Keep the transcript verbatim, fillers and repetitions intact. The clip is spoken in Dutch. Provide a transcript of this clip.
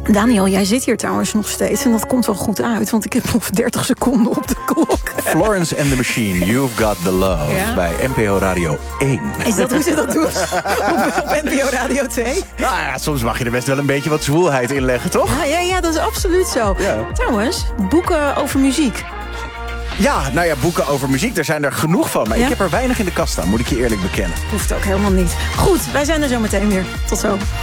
Daniel, jij zit hier trouwens nog steeds en dat komt wel goed uit, want ik heb nog dertig seconden op de klok. Florence and the Machine, You've Got the Love, ja? Bij N P O Radio één. Is dat hoe ze dat doet? op, op N P O Radio twee? Nou ja, soms mag je er best wel een beetje wat zwoelheid in leggen, toch? Ja, ja, ja, dat is absoluut zo. Ja. Trouwens, boeken over muziek. Ja, nou ja, boeken over muziek, daar zijn er genoeg van. Maar ja? ik heb er weinig in de kast staan, moet ik je eerlijk bekennen. Hoeft ook helemaal niet. Goed, wij zijn er zo meteen weer. Tot zo.